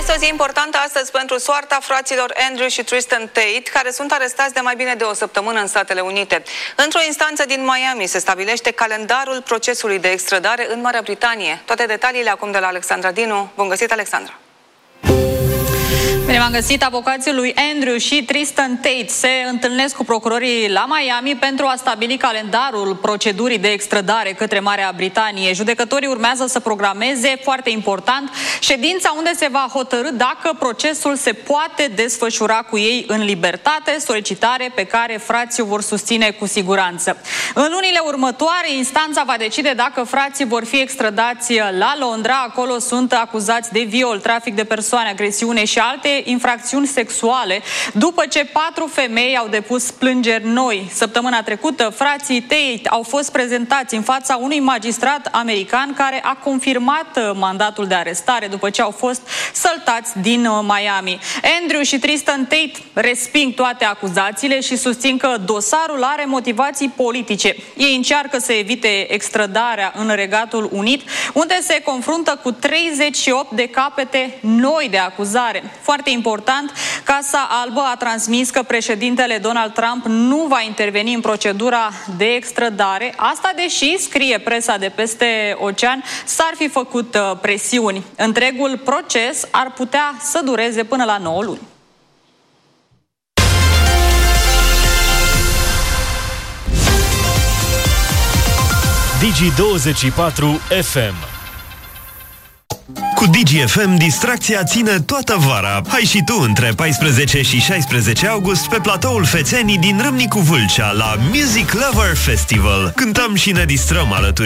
Este o zi importantă astăzi pentru soarta fraților Andrew și Tristan Tate, care sunt arestați de mai bine de o săptămână în Statele Unite. Într-o instanță din Miami se stabilește calendarul procesului de extradare în Marea Britanie. Toate detaliile acum de la Alexandra Dinu. Bun găsit, Alexandra! Bine v-am găsit. Avocații lui Andrew și Tristan Tate se întâlnesc cu procurorii la Miami pentru a stabili calendarul procedurii de extradare către Marea Britanie. Judecătorii urmează să programeze, foarte important, ședința unde se va hotărî dacă procesul se poate desfășura cu ei în libertate, solicitare pe care frații o vor susține cu siguranță. În lunile următoare, instanța va decide dacă frații vor fi extradați la Londra. Acolo sunt acuzați de viol, trafic de persoane, agresiune și alte infracțiuni sexuale, după ce 4 femei au depus plângeri noi. Săptămâna trecută, frații Tate au fost prezentați în fața unui magistrat american care a confirmat mandatul de arestare după ce au fost săltați din Miami. Andrew și Tristan Tate resping toate acuzațiile și susțin că dosarul are motivații politice. Ei încearcă să evite extradarea în Regatul Unit, unde se confruntă cu 38 de capete noi de acuzare. Foarte important, Casa Albă a transmis că președintele Donald Trump nu va interveni în procedura de extradare. Asta deși, scrie presa de peste ocean, s-ar fi făcut presiuni. Întregul proces ar putea să dureze până la 9 luni. Digi24 FM. Cu Digi FM, distracția ține toată vara. Hai și tu între 14 și 16 august pe platoul Fețenii din Râmnicu Vâlcea la Music Lover Festival. Cântăm și ne distrăm alături